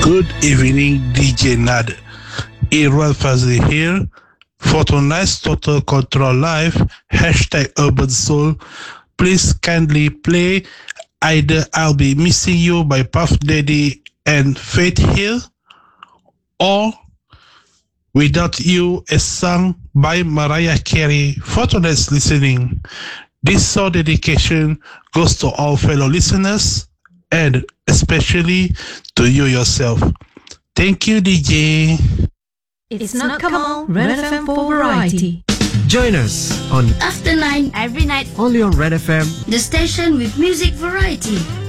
Good evening, DJ Nad. Irwan Fazli here. For tonight's Total Control Live, #Urban Soul, please kindly play either I'll Be Missing You by Puff Daddy and Faith Hill, or Without You, a song by Mariah Carey for tonight's listening. This song dedication goes to all fellow listeners and especially to you yourself. Thank you, DJ. It's not Kamal, Red FM for variety. Join us on After 9 every night, only on Red FM, the station with music variety.